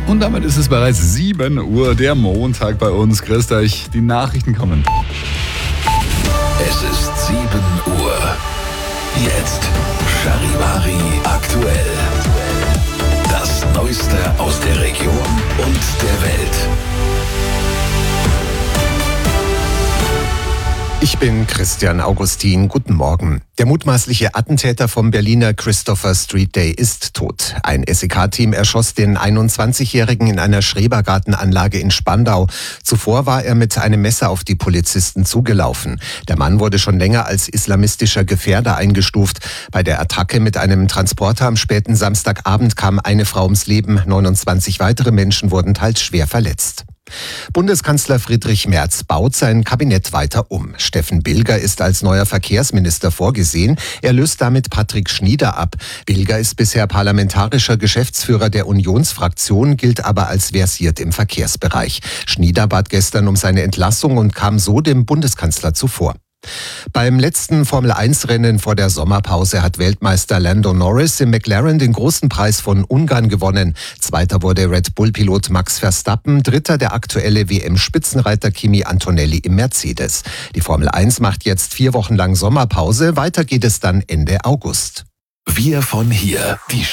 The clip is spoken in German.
Und damit ist es bereits 7 Uhr, der Montag bei uns. Grüßt euch, die Nachrichten kommen. Es ist 7 Uhr. Jetzt Charivari aktuell. Das Neueste aus der Region und der Welt. Ich bin Christian Augustin. Guten Morgen. Der mutmaßliche Attentäter vom Berliner Christopher Street Day ist tot. Ein SEK-Team erschoss den 21-Jährigen in einer Schrebergartenanlage in Spandau. Zuvor war er mit einem Messer auf die Polizisten zugelaufen. Der Mann wurde schon länger als islamistischer Gefährder eingestuft. Bei der Attacke mit einem Transporter am späten Samstagabend kam eine Frau ums Leben. 29 weitere Menschen wurden teils schwer verletzt. Bundeskanzler Friedrich Merz baut sein Kabinett weiter um. Steffen Bilger ist als neuer Verkehrsminister vorgesehen. Er löst damit Patrick Schnieder ab. Bilger ist bisher parlamentarischer Geschäftsführer der Unionsfraktion, gilt aber als versiert im Verkehrsbereich. Schnieder bat gestern um seine Entlassung und kam so dem Bundeskanzler zuvor. Beim letzten Formel-1-Rennen vor der Sommerpause hat Weltmeister Lando Norris im McLaren den großen Preis von Ungarn gewonnen. Zweiter wurde Red Bull-Pilot Max Verstappen, dritter der aktuelle WM-Spitzenreiter Kimi Antonelli im Mercedes. Die Formel 1 macht jetzt 4 Wochen lang Sommerpause, weiter geht es dann Ende August. Wir von hier, die